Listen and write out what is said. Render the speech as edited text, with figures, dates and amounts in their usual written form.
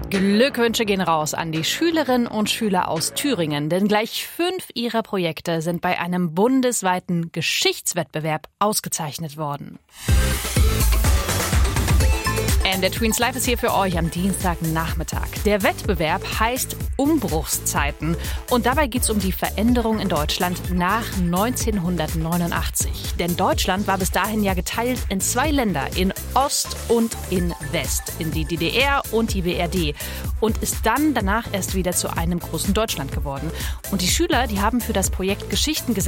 Glückwünsche gehen raus an die Schülerinnen und Schüler aus Thüringen, denn gleich 5 ihrer Projekte sind bei einem bundesweiten Geschichtswettbewerb ausgezeichnet worden. Der Tweens Live ist hier für euch am Dienstagnachmittag. Der Wettbewerb heißt Umbruchszeiten und dabei geht es um die Veränderung in Deutschland nach 1989. Denn Deutschland war bis dahin ja geteilt in 2 Länder, in Ost und in West, in die DDR und die BRD und ist dann danach erst wieder zu einem großen Deutschland geworden. Und die Schüler, die haben für das Projekt Geschichten gesammelt